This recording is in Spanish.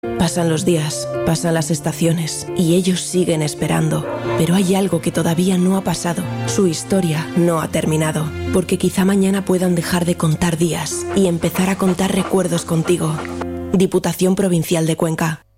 Pasan los días, pasan las estaciones y ellos siguen esperando. Pero hay algo que todavía no ha pasado. Su historia no ha terminado. Porque quizá mañana puedan dejar de contar días y empezar a contar recuerdos contigo. Diputación Provincial de Cuenca.